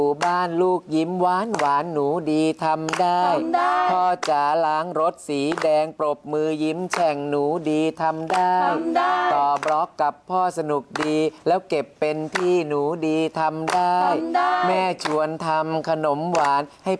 บ้านลูกยิ้มหวานหวานหนูดีทำได้พ่อจ๋าล้างรถสีแดงปรบมือยิ้มแฉ่งหนูดีทำได้ต่อบล็อกกับพ่อสนุกดีแล้วเก็บเป็นที่หนูดีทำได้แม่ชวนทำขนมหวานให้